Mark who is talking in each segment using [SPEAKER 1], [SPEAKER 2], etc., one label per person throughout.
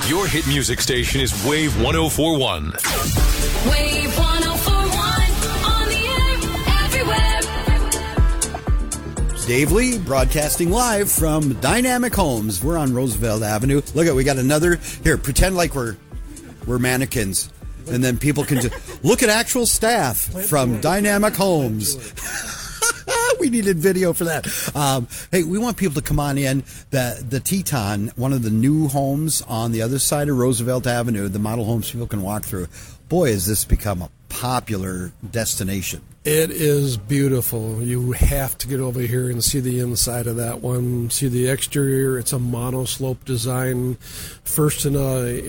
[SPEAKER 1] Your hit music station is Wave 104.1.
[SPEAKER 2] Wave 104.1 on the air everywhere.
[SPEAKER 3] Dave Lee broadcasting live from Dynamic Homes. We're on Roosevelt Avenue. Look at, we got another here. Pretend like we're mannequins, and then people can just look at actual staff from Dynamic Homes. We needed video for that. Hey, we want people to come on in. The Teton, one of the new homes on the other side of Roosevelt Avenue, the model homes people can walk through. Boy, has this become a popular destination.
[SPEAKER 4] It is beautiful. You have to get over here and see the inside of that one. See the exterior. It's a monoslope design. First in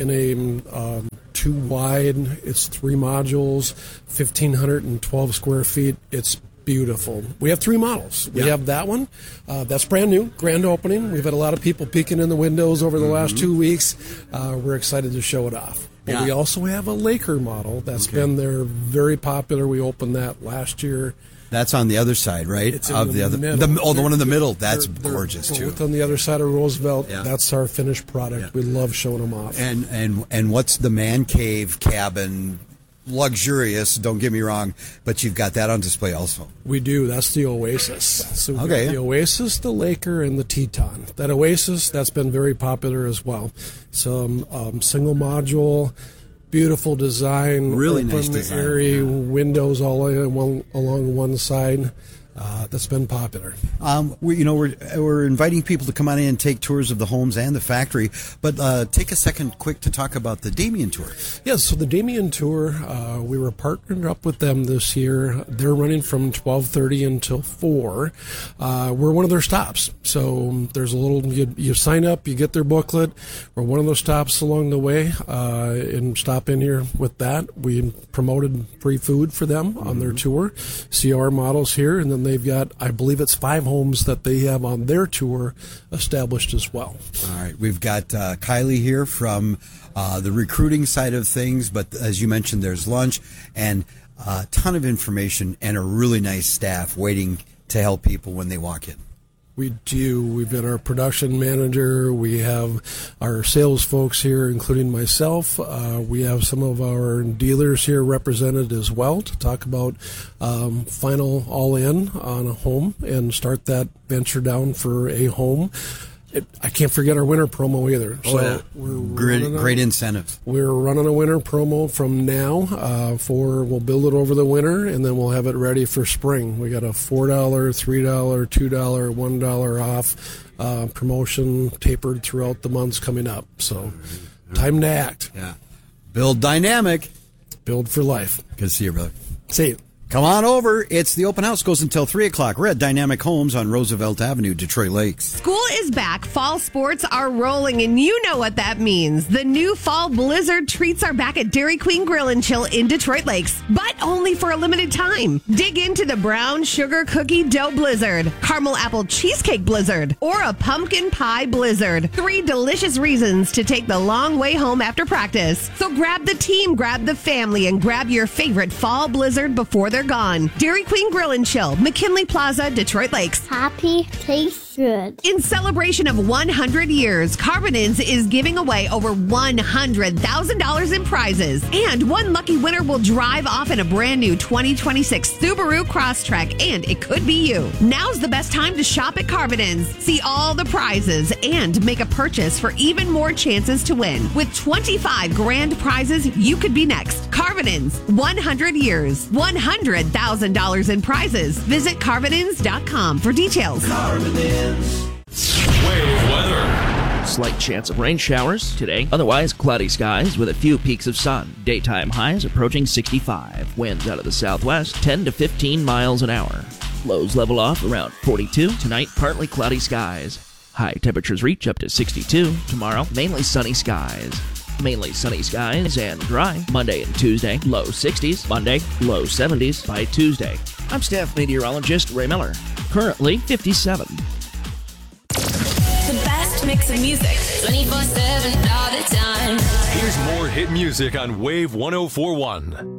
[SPEAKER 4] a 2 wide. It's 3 modules, 1,512 square feet. It's beautiful. We have 3 models. We have that one. That's brand new, grand opening. We've had a lot of people peeking in the windows over the last 2 weeks. We're excited to show it off. But we also have a Laker model that's been there, very popular. We opened that last year.
[SPEAKER 3] That's on the other side, right?
[SPEAKER 4] It's in the middle.
[SPEAKER 3] The one in the middle. That's gorgeous too.
[SPEAKER 4] On the other side of Roosevelt, that's our finished product. We love showing them off.
[SPEAKER 3] And what's the man cave cabin? Luxurious, don't get me wrong, but you've got that on display also.
[SPEAKER 4] We do. That's the Oasis. So the Oasis, the Laker, and the Teton. That Oasis, that's been very popular as well. Some single module, beautiful design,
[SPEAKER 3] really nice design,
[SPEAKER 4] airy windows all along one side. That's been popular.
[SPEAKER 3] We're inviting people to come on in and take tours of the homes and the factory, but take a second quick to talk about the Damien Tour.
[SPEAKER 4] Yes, so the Damien Tour, we were partnered up with them this year. They're running from 12:30 until 4. We're one of their stops. So there's a little, you sign up, you get their booklet. We're one of those stops along the way, and stop in here with that. We promoted free food for them on their tour. See our models here, and then they've got, I believe it's 5 homes that they have on their tour established as well.
[SPEAKER 3] All right. We've got Kylie here from the recruiting side of things, but as you mentioned, there's lunch and a ton of information and a really nice staff waiting to help people when they walk in.
[SPEAKER 4] We do. We've got our production manager. We have our sales folks here, including myself. We have some of our dealers here represented as well to talk about final all-in on a home and start that venture down for a home. I can't forget our winter promo either.
[SPEAKER 3] Great incentives.
[SPEAKER 4] We're running a winter promo from now we'll build it over the winter, and then we'll have it ready for spring. We got a $4, $3, $2, $1 off promotion tapered throughout the months coming up. So time to act.
[SPEAKER 3] Yeah. Build dynamic.
[SPEAKER 4] Build for life.
[SPEAKER 3] Good to see you, brother.
[SPEAKER 4] See you.
[SPEAKER 3] Come on over. It's the open house. Goes until 3 o'clock. We're at Dynamic Homes on Roosevelt Avenue, Detroit Lakes.
[SPEAKER 5] School is back. Fall sports are rolling, and you know what that means. The new Fall Blizzard treats are back at Dairy Queen Grill and Chill in Detroit Lakes, but only for a limited time. Dig into the brown sugar cookie dough blizzard, caramel apple cheesecake blizzard, or a pumpkin pie blizzard. 3 delicious reasons to take the long way home after practice. So grab the team, grab the family, and grab your favorite Fall Blizzard before they're gone. Dairy Queen Grill and Chill, McKinley Plaza, Detroit Lakes.
[SPEAKER 6] Happy, tastes good.
[SPEAKER 5] In celebration of 100 years, Carbonins is giving away over $100,000 in prizes. And one lucky winner will drive off in a brand new 2026 Subaru Crosstrek, and it could be you. Now's the best time to shop at Carbonins. See all the prizes and make a purchase for even more chances to win. With 25 grand prizes, you could be next. Carbonins, 100 years, $100,000 in prizes. Visit Carbonins.com for details.
[SPEAKER 1] Wave weather.
[SPEAKER 7] Slight chance of rain showers today. Otherwise, cloudy skies with a few peaks of sun. Daytime highs approaching 65. Winds out of the southwest, 10 to 15 miles an hour. Lows level off around 42. Tonight, partly cloudy skies. High temperatures reach up to 62. Tomorrow, mainly sunny skies. Mainly sunny skies and dry. Monday and Tuesday, low 60s. Monday, low 70s by Tuesday. I'm staff meteorologist Ray Miller. Currently 57.
[SPEAKER 2] The best mix of music, 24/7 all the time.
[SPEAKER 1] Here's more hit music on Wave 104.1.